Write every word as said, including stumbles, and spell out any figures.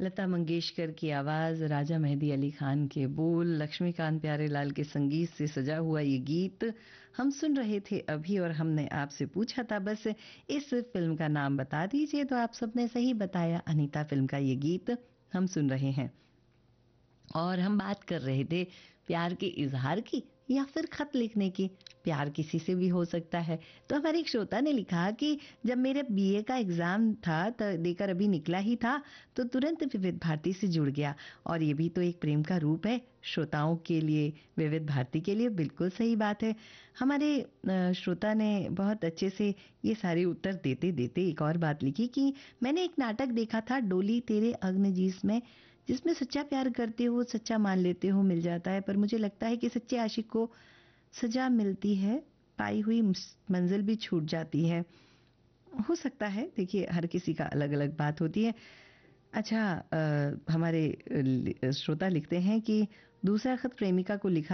लता मंगेशकर की आवाज़, राजा मेहदी अली खान के बोल, लक्ष्मीकांत प्यारेलाल के संगीत से सजा हुआ ये गीत हम सुन रहे थे अभी। और हमने आपसे पूछा था बस इस फिल्म का नाम बता दीजिए, तो आप सबने सही बताया, अनीता फिल्म का ये गीत हम सुन रहे हैं। और हम बात कर रहे थे प्यार के इजहार की या फिर खत लिखने की। प्यार किसी से भी हो सकता है। तो हमारे एक श्रोता ने लिखा कि जब मेरे बीए का एग्जाम था, तो देकर अभी निकला ही था, तो तुरंत विविध भारती से जुड़ गया। और ये भी तो एक प्रेम का रूप है श्रोताओं के लिए, विविध भारती के लिए। बिल्कुल सही बात है। हमारे श्रोता ने बहुत अच्छे से ये सारे उत्तर देते देते एक और बात लिखी कि मैंने एक नाटक देखा था, डोली तेरे अग्नजीस में, जिसमें सच्चा प्यार करते हो, सच्चा मान लेते हो, मिल जाता है, पर मुझे लगता है कि सच्चे आशिक को सजा मिलती है, पाई हुई मंजिल भी छूट जाती है। हो सकता है, देखिए हर किसी का अलग अलग बात होती है। अच्छा, आ, हमारे श्रोता लिखते हैं कि दूसरा खत प्रेमिका को लिखा